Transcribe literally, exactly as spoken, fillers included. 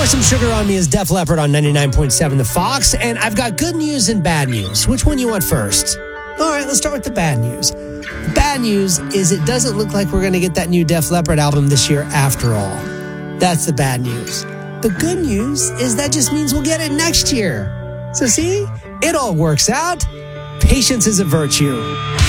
Pour Some Sugar on Me is Def Leppard on ninety-nine point seven The Fox, and I've got good news and bad news. Which one you want first? All right, let's start with the bad news. The bad news is it doesn't look like we're going to get that new Def Leppard album this year after all. That's the bad news. The good news is that just means we'll get it next year. So see, it all works out. Patience is a virtue.